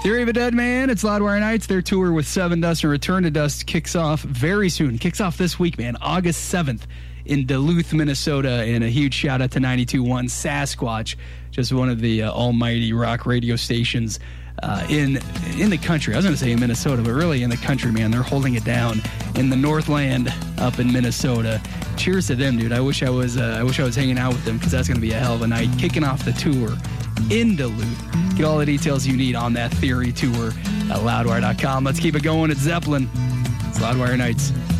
Theory of a Dead Man, it's Loudwire Nights. Their tour with Seven Dust and Return to Dust kicks off very soon. Kicks off this week, man, August 7th in Duluth, Minnesota. And a huge shout out to 92.1 Sasquatch, just one of the almighty rock radio stations in the country. I was going to say in Minnesota, but really in the country, man. They're holding it down in the Northland up in Minnesota. Cheers to them, dude. I wish I was hanging out with them, because that's going to be a hell of a night. Kicking off the tour in Duluth. Get all the details you need on that Theory tour at loudwire.com. Let's keep it going. It's Zeppelin. It's Loudwire Nights.